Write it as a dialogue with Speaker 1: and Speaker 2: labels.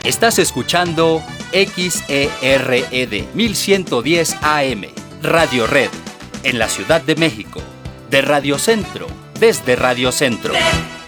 Speaker 1: Estás escuchando XERED 1110 AM, Radio Red, en la Ciudad de México, de Radio Centro, desde Radio Centro.